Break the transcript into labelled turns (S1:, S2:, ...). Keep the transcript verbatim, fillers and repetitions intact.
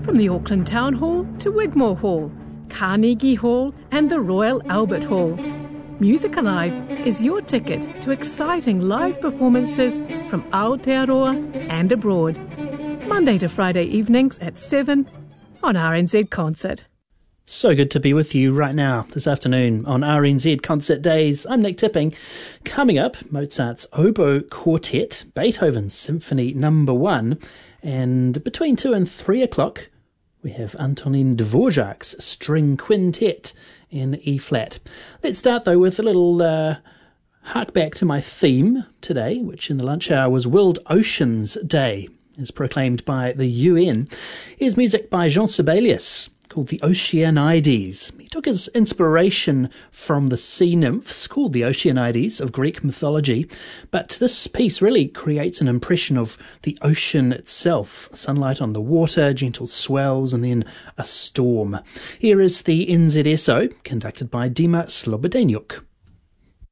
S1: From the Auckland Town Hall to Wigmore Hall, Carnegie Hall and the Royal Albert Hall. Music Alive is your ticket to exciting live performances from Aotearoa and abroad. Monday to Friday evenings at seven on R N Z Concert.
S2: So good to be with you right now, this afternoon on R N Z Concert Days. I'm Nick Tipping. Coming up, Mozart's Oboe Quartet, Beethoven's Symphony Number One, and between two and three o'clock, we have Antonin Dvorak's String Quintet in E-flat. Let's start, though, with a little uh, hark back to my theme today, which in the lunch hour was World Oceans Day, as proclaimed by the U N. Here's music by Jean Sibelius, called the Oceanides. He took his inspiration from the sea nymphs, called the Oceanides, of Greek mythology, but this piece really creates an impression of the ocean itself. Sunlight on the water, gentle swells, and then a storm. Here is the N Z S O, conducted by Dima Slobodenyuk.